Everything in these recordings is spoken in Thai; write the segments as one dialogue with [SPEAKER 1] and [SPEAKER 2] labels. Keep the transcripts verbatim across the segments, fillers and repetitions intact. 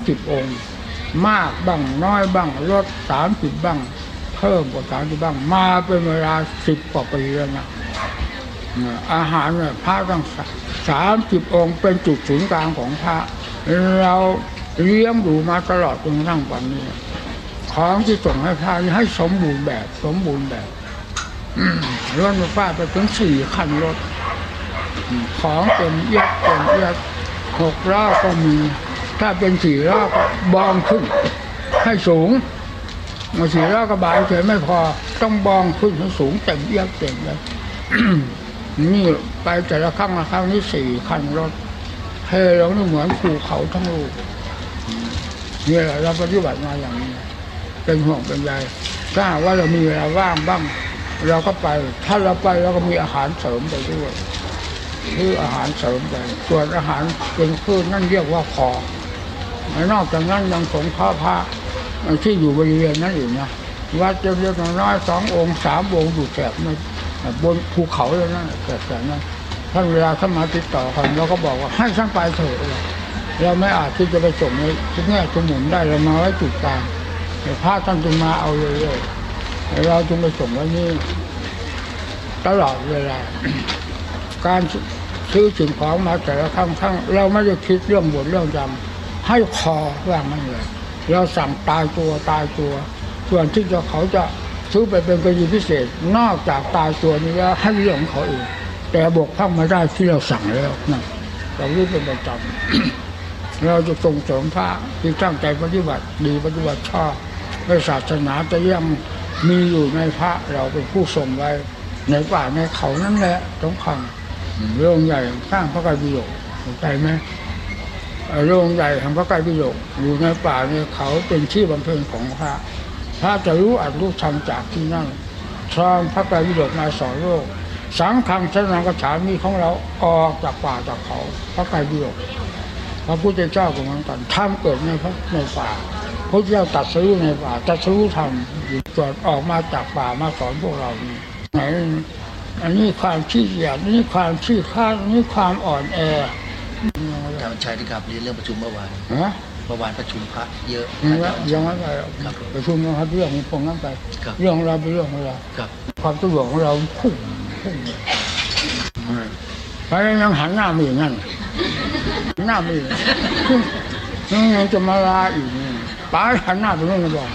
[SPEAKER 1] สิบองค์มากบ้างน้อยบ้างลดสามสิบบ้างเพิ่มกว่าสามสิบบ้างมาเป็นเวลาสิบกว่าปีแล้วนะอาหารเนี่ยพระตั้งสามสิบองค์เป็นจุดศูนย์กลางของพระเราเลี้ยงดูมาตลอดจนกระทั่งวันนี้ของที่ส่งให้พระให้สมบูรณ์แบบสมบูรณ์แบบรถไฟฟ้าไปถึงสี่คันรถของเป็นเอียดเป็นเอียดหกล้อก็มีถ้าเป็นสี่ล้อก็บองขึ้นให้สูงมาสี่ล้อกระบะเฉยไม่พอต้องบองขึ้นให้สูงเต็มเอียดเต็มเลย นี่ไปแต่ละครั้งละครั้งนี่สี่คันรถเฮ้เรานี่เหมือนภูเขาทั้งลูกนี่แหละเราปฏิบัติมาอย่างนี้เป็นห่วงเป็นใยถ้าว่าเรามีเวลาว่างบ้างเราก็ไปถ้าเราไปเราก็มีอาหารเสริมไปด้วยคืออาหารเสริมไปส่วนอาหารเป็นพืชนั่นเรียกว่าพอนอกจากนั้นยังสงเคราะห์พระที่อยู่บริเวณนั้นอีกนะวัดเล็กๆน้อยๆสององค์สามองค์อยู่แถบนั้นบนภูเขาเลยนะแต่แต่นั้นท่านเวลาท่านมาติดต่อกันเราก็บอกว่าให้ท่านไปเถอะเราไม่อาจที่จะไปส่งในทุกแง่ทุกมุมได้เรามาไว้จุดกลางแต่พระท่านจึงมาเอาเลยๆเราจึงไปส่งไว้นี่ตลอดเวลาการซื้อสิ่งของมาแต่ละครั้งครั้งเราไม่ได้คิดเรื่องบทเรื่องจำให้คอว่ามันเลยเราสั่งตายตัวตายตัวส่วนที่จะเขาจะซื้อไปเป็นกรณีพิเศษนอกจากตายตัวนี้แล้วให้เรื่องของเขาเองแต่บกพร่องไม่ได้ที่เราสั่งแล้วนะเรารู้เป็นประจำเราจะส่งเสริมพระที่ตั้งใจปฏิบัติดีปฏิบัติชอบในศาสนาจะยังมีอยู่ในพระเราเป็นผู้ส่งไว้ในป่าในเขานั่นแหละสำคัญโรงใหญ่สร้างพระไตรปิฎกเข้าใจไหมโรงใหญ่ทำพระไตรปิฎกอยู่ในป่าในเขาเป็นที่บำเพ็ญของพระพระจะรู้อัดรู้ทำจากที่นั่นสร้างพระไตรปิฎกมาสอนโลกสังฆังสรณังคัจฉามิของเราออกจากป่าจากเขาพระไตรปิฎกพระพุทธเจ้าก็เหมือนกันธรรมเกิดในพระในป่าพระเจ้าตรัสรู้ในป่าตรัสรู้ธรรมเกิดออกมาจากป่ามาสอนพวกเรานี่ไหนอันนี้ความขี้เกียจนี่ความขี้ข้านนี่ความอ่อนแอ
[SPEAKER 2] อาจารย์ชัยที่ครับเรื่องประชุมเมื่อวานเมื่อวานประชุมพระเยอะ
[SPEAKER 1] ยังไม่ไปประชุมนะครับเรื่องของพวกนั้นไปเรื่องของเราเป็นเรื่องของเราความตัวของเราพุ่งพุ่งไปยังหันหน้ามือนั่นหน้ามือยังจะมาลาอีกป้าหันหน้าไปนู่นบอก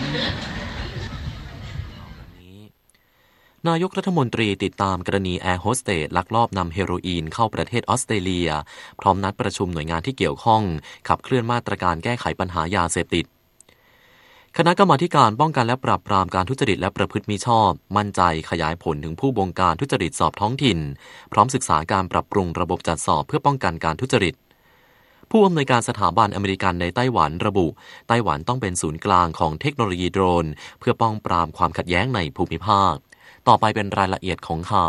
[SPEAKER 3] นายกรัฐมนตรีติดตามกรณีแอร์โฮสเตสลักลอบนำเฮโรอีนเข้าประเทศออสเตรเลียพร้อมนัดประชุมหน่วยงานที่เกี่ยวข้องขับเคลื่อนมาตรการแก้ไขปัญหายาเสพติดคณะกรรมาธิการป้องกันและปราบปรามการทุจริตและประพฤติมิชอบมั่นใจขยายผลถึงผู้บงการทุจริตสอบท้องถิ่นพร้อมศึกษาการปรับปรุงระบบจัดสอบเพื่อป้องกันการทุจริตผู้อำนวยการสถาบันอเมริกันในไต้หวันระบุไต้หวันต้องเป็นศูนย์กลางของเทคโนโลยีโดรนเพื่อป้องปรามความขัดแย้งในภูมิภาคต่อไปเป็นรายละเอียดของข่า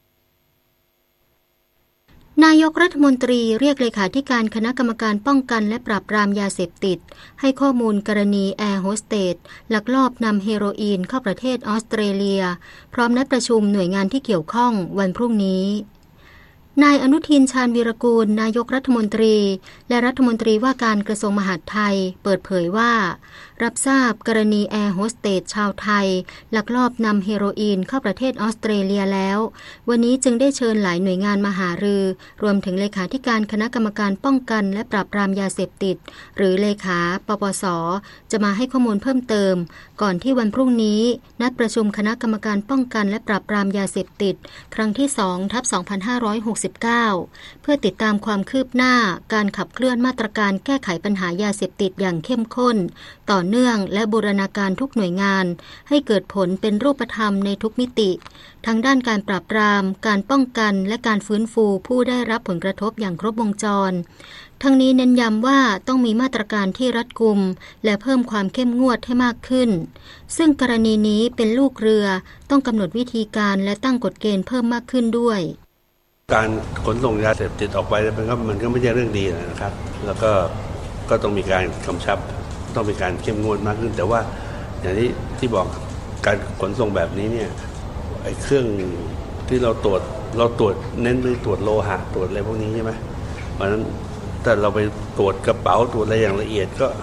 [SPEAKER 4] วนายกรัฐมนตรีเรียกเลขาธิการคณะกรรมการป้องกันและปราบปรามยาเสพติดให้ข้อมูลกรณีแอร์โฮสเตสลักลอบนำเฮโรอีนเข้าประเทศออสเตรเลียพร้อมนัดประชุมหน่วยงานที่เกี่ยวข้องวันพรุ่งนี้นายอนุทินชาญวีรกูลนายกรัฐมนตรีและรัฐมนตรีว่าการกระทรวงมหาดไทยเปิดเผยว่ารับทราบกรณีแอร์โฮสเตสชาวไทยลักลอบนำเฮโรอีนเข้าประเทศออสเตรเลียแล้ววันนี้จึงได้เชิญหลายหน่วยงานมาหารือรวมถึงเลขาธิการคณะกรรมการป้องกันและปราบปรามยาเสพติดหรือเลขาปปส.จะมาให้ข้อมูลเพิ่มเติมก่อนที่วันพรุ่งนี้นัดประชุมคณะกรรมการป้องกันและปราบปรามยาเสพติดครั้งที่สองทับสองพันห้าร้อยหกสิบเก้าเพื่อติดตามความคืบหน้าการขับเคลื่อนมาตรการแก้ไขปัญหายาเสพติดอย่างเข้มข้นต่อเนื่องและบูรณาการทุกหน่วยงานให้เกิดผลเป็นรูปธรรมในทุกมิติทั้งด้านการปราบปรามการป้องกันและการฟื้นฟูผู้ได้รับผลกระทบอย่างครบวงจรทั้งนี้เน้นย้ำว่าต้องมีมาตรการที่รัดกุมและเพิ่มความเข้มงวดให้มากขึ้นซึ่งกรณีนี้เป็นลูกเรือต้องกำหนดวิธีการและตั้งกฎเกณฑ์เพิ่มมากขึ้นด้วย
[SPEAKER 5] การขนส่งยาเสพติดออกไปมันก็มันก็ไม่ใช่เรื่องดีนะครับแล้วก็ก็ต้องมีการกำชับต้องมีการเข้มงวดมากขึ้นแต่ว่าอย่างที่ที่บอกการขนส่งแบบนี้เนี่ยไอ้เครื่องที่เราตรวจเราตรวจเน้นไปตรวจโลหะตรวจอะไรพวกนี้ใช่ไหมเพราะฉะนั้นถ้าเราไปตรวจกระเป๋าตรวจอะไรอย่างละเอียดก็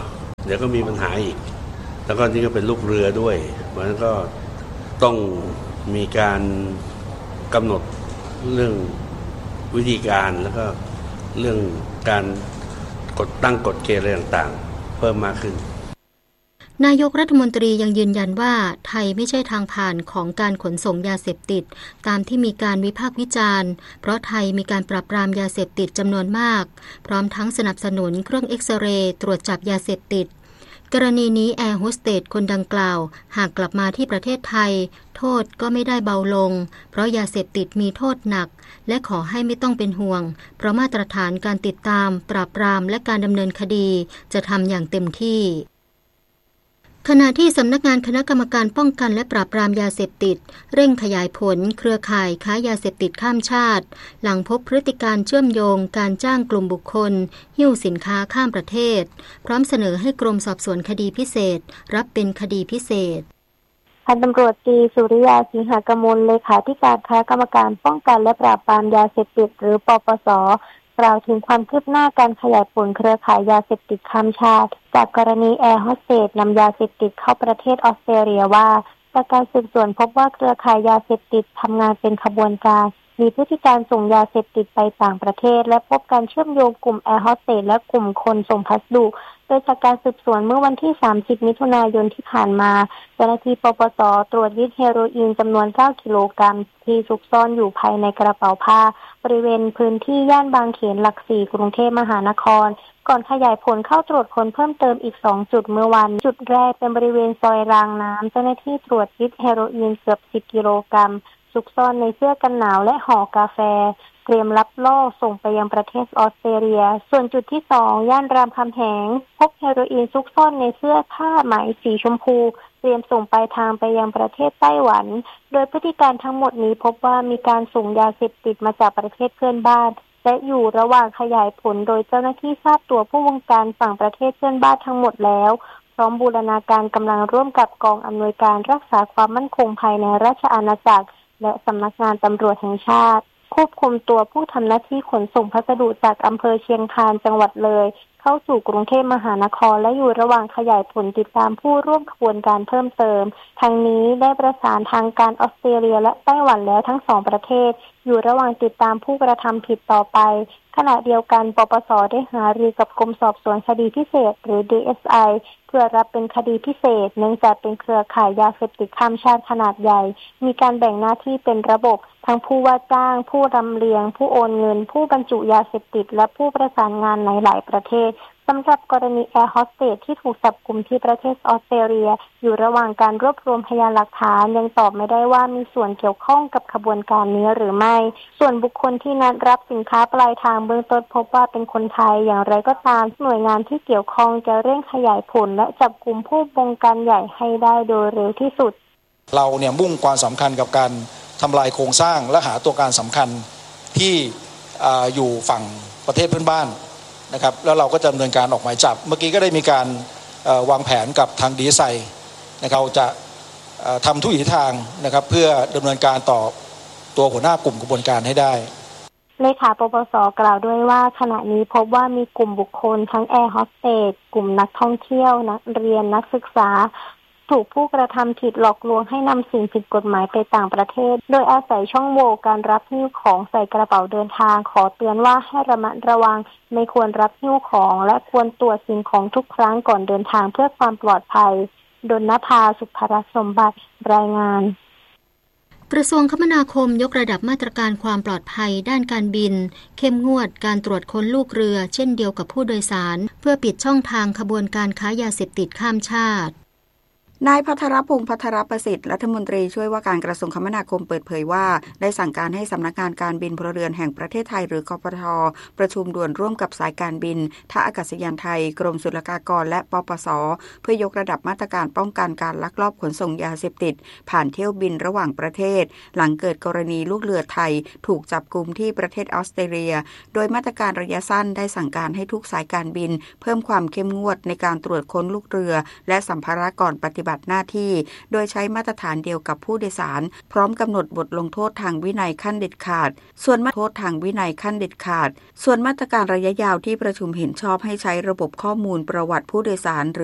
[SPEAKER 5] เดี๋ยวก็มีปัญหาอีกแล้วก็นี่ก็เป็นลูกเรือด้วยเพราะฉะนั้นก็ต้องมีการกำหนดเรื่องวิธีการแล้วก็เรื่องการกฎตั้งกฎเกณฑ์อะไรต่างๆเพิ่มมากขึ้น
[SPEAKER 4] นายกรัฐมนตรียังยืนยันว่าไทยไม่ใช่ทางผ่านของการขนส่งยาเสพติดตามที่มีการวิพากษ์วิจารณ์เพราะไทยมีการปราบปรามยาเสพติดจำนวนมากพร้อมทั้งสนับสนุนเครื่องเอ็กซเรย์ตรวจจับยาเสพติดกรณีนี้แอร์โฮสเตสคนดังกล่าวหากกลับมาที่ประเทศไทยโทษก็ไม่ได้เบาลงเพราะยาเสพติดมีโทษหนักและขอให้ไม่ต้องเป็นห่วงเพราะมาตรฐานการติดตามปราบปรามและการดำเนินคดีจะทำอย่างเต็มที่ขณะที่สำนักงานคณะกรรมการป้องกันและปราบปรามยาเสพติดเร่งขยายผลเครือข่ายค้ายาเสพติดข้ามชาติหลังพบพฤติการเชื่อมโยงการจ้างกลุ่มบุคคลหิ้วสินค้าข้ามประเทศพร้อมเสนอให้กรมสอบสวนคดีพิเศษรับเป็นคดีพิเศษ
[SPEAKER 6] พันตำรวจตรีสุริยาสิงหกมลเลขาธิการคณะกรรมการป้องกันและปราบปรามยาเสพติดหรือปปส.กล่าวถึงความคืบหน้าการขยายผลเครือข่ายยาเสพติดข้ามชาติจากกรณีแอร์โฮสเตสนำยาเสพติดเข้าประเทศออสเตรเลียว่าจากการสืบสวนพบว่าเครือข่ายยาเสพติดทำงานเป็นขบวนการมีพฤติการส่งยาเสพติดไปต่างประเทศและพบการเชื่อมโยงกลุ่มแอร์โฮสเตสและกลุ่มคนส่งพัสดุโดยจากการสืบสวนเมื่อวันที่สามสิบมิถุนายนที่ผ่านมาเจ้าหน้าที่ปปส.ตรวจยึดเฮโรอีนจำนวนเก้ากิโลกรัมที่ซุกซ่อนอยู่ภายในกระเป๋าผ้าบริเวณพื้นที่ย่านบางเขนหลักสี่กรุงเทพมหานครก่อนขยายผลเข้าตรวจค้นเพิ่มเติมอีกสองจุดเมื่อวันจุดแรกเป็นบริเวณซอยรางน้ำเจ้าหน้าที่ตรวจยึดเฮโรอีนเกือบสิบกิโลกรัมซุกซ่อนในเสื้อกันหนาวและห่อกาแฟเตรียมรับล่อส่งไปยังประเทศออสเตรเลียส่วนจุดที่สองย่านรามคำแหงพบเฮโรอีนซุกซ่อนในเสื้อผ้าไหมสีชมพูเตรียมส่งปลายทางไปยังประเทศไต้หวันโดยพฤติการทั้งหมดนี้พบว่ามีการส่งยาเสพติดมาจากประเทศเพื่อนบ้านและอยู่ระหว่างขยายผลโดยเจ้าหน้าที่ทราบตัวผู้วงการฝั่งประเทศเพื่อนบ้านทั้งหมดแล้วพร้อมบูรณาการกำลังร่วมกับกองอำนวยการรักษาความมั่นคงภายในราชอาณาจักรและสำนักงานตำรวจแห่งชาติควบคุมตัวผู้ทำหน้าที่ขนส่งพัสดุจากอำเภอเชียงคานจังหวัดเลยเข้าสู่กรุงเทพมหานครและอยู่ระหว่างขยายผลติดตามผู้ร่วมขบวนการเพิ่มเติมทางนี้ได้ประสานทางการออสเตรเลียและไต้หวันแล้วทั้งสองประเทศอยู่ระหว่างติดตามผู้กระทำผิดต่อไปขณะเดียวกันปปส.ได้หารือกับกรมสอบสวนคดีพิเศษหรือ ดี เอส ไอ เพื่อรับเป็นคดีพิเศษเนื่องจากเป็นเครือข่ายยาเสพติดข้ามชาติขนาดใหญ่มีการแบ่งหน้าที่เป็นระบบทั้งผู้ว่าจ้างผู้รำเลียงผู้โอนเงินผู้บรรจุยาเสพติดและผู้ประสานงานในหลายประเทศสำหรับกรณีแอร์โฮสเตสที่ถูกจับกุมที่ประเทศออสเตรเลียอยู่ระหว่างการรวบรวมพยานหลักฐานยังตอบไม่ได้ว่ามีส่วนเกี่ยวข้องกับขบวนการนี้หรือไม่ส่วนบุคคลที่นัดรับสินค้าปลายทางเบื้องต้นพบว่าเป็นคนไทยอย่างไรก็ตามหน่วยงานที่เกี่ยวข้องจะเร่งขยายผลและจับกุมผู้บงการใหญ่ให้ได้โดยเร็วที่สุด
[SPEAKER 7] เราเนี่ยมุ่งความสำคัญกับการทำลายโครงสร้างและหาตัวการสำคัญที่อยู่ฝั่งประเทศเพื่อนบ้านนะครับแล้วเราก็จะดำเนินการออกหมายจับเมื่อกี้ก็ได้มีการวางแผนกับทางดีไซน์นะครับเราจะทำทุกวิถีทางนะครับเพื่อดำเนินการต่อตัวหัวหน้ากลุ่มกระบวนการให้ได้
[SPEAKER 6] เลขาปปส.กล่าวด้วยว่าขณะนี้พบว่ามีกลุ่มบุคคลทั้งแอร์โฮสเตสกลุ่มนักท่องเที่ยวนักเรียนนักศึกษาถูกผู้กระทำผิดหลอกลวงให้นำสิ่งผิดกฎหมายไปต่างประเทศโดยอาศัยช่องโหว่การรับหิ้วของใส่กระเป๋าเดินทางขอเตือนว่าให้ระมัดระวังไม่ควรรับหิ้วของและควรตรวจสิ่งของทุกครั้งก่อนเดินทางเพื่อความปลอดภัยดลนภาสุภรัตน์สมบัติรายงาน
[SPEAKER 4] กระทรวงคมนาคมยกระดับมาตรการความปลอดภัยด้านการบินเข้มงวดการตรวจค้นลูกเรือเช่นเดียวกับผู้โดยสารเพื่อปิดช่องทางขบวนการค้ายาเสพติดข้ามชาติ
[SPEAKER 8] นายภัทรพงษ์ภัทรประสิทธิ์รัฐมนตรีช่วยว่าการกระทรวงคมนาคมเปิดเผยว่าได้สั่งการให้สำนักงานการบินพลเรือนแห่งประเทศไทยหรือกพท.ประชุมด่วนร่วมกับสายการบินท่าอากาศยานไทยกรมศุลกากรและปปส.เพื่อยกระดับมาตรการป้องกันการลักลอบขนส่งยาเสพติดผ่านเที่ยวบินระหว่างประเทศหลังเกิดกรณีลูกเรือไทยถูกจับกุมที่ประเทศออสเตรเลียโดยมาตรการระยะสั้นได้สั่งการให้ทุกสายการบินเพิ่มความเข้มงวดในการตรวจค้นลูกเรือและสัมภาระก่อนปฏิบัติหน้าที่โดยใช้มาตรฐานเดียวกับผู้โดยสารพร้อมกำหนดบทลงโทษทางวินัยขั้นเด็ดขาดส่วนมาตรการโทษทางวินัยขั้นเด็ดขาดส่วนมาตรการระยะยาวที่ประชุมเห็นชอบให้ใช้ระบบข้อมูลประวัติผู้โดยสาร